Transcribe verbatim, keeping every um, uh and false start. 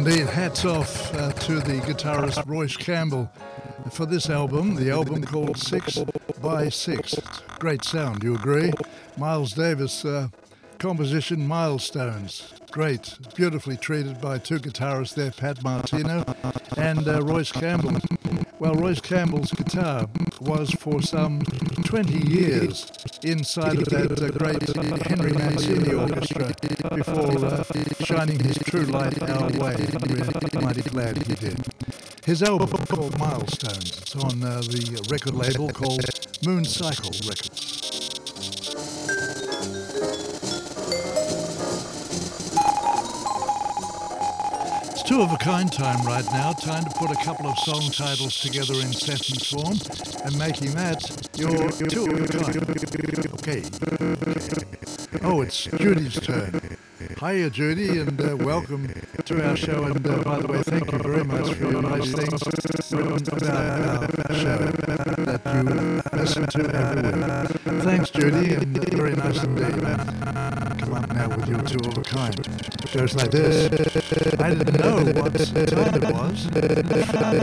indeed. Hats off uh, to the guitarist Royce Campbell for this album, the album called Six by Six. Great sound, you agree? Miles Davis uh, composition, Milestones. Great, beautifully treated by two guitarists there, Pat Martino and uh, Royce Campbell. Well, Royce Campbell's guitar was for some twenty years inside of that uh, great Henry Mancini orchestra before uh, shining his true light our way. We're mighty glad he did. His album called Milestones. It's on uh, the record label called Moon Cycle Records. Two of a kind time right now. Time to put a couple of song titles together in sentence form and making that your two of a kind. Okay. Oh, it's Judy's turn. Hiya, Judy, and uh, welcome to our show. And uh, by the way, thank you very much for your nice things about our show that you listen to every week. Thanks, Judy, and uh, very nice indeed. Come up now with your two of a kind. Goes like this. I didn't know what time it was. I found